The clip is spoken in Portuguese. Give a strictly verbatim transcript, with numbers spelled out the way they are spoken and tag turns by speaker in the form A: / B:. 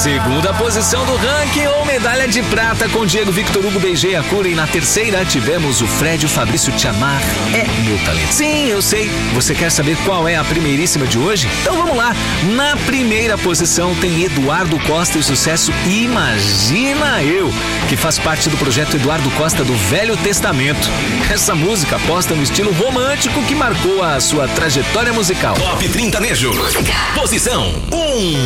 A: Segunda posição do ranking ou medalha de prata com Diego Victor Hugo Beijei a cura. E na terceira tivemos o Fred e o Fabrício Te Amar é Meu Talento. Sim, eu sei. Você quer saber qual é a primeiríssima de hoje? Então vamos lá. Na primeira posição tem Eduardo Costa e o sucesso Imagina Eu, que faz parte do projeto Eduardo Costa do Velho Testamento. Essa música aposta no estilo romântico que marcou a sua trajetória musical.
B: Top trinta Nejo. Posição um.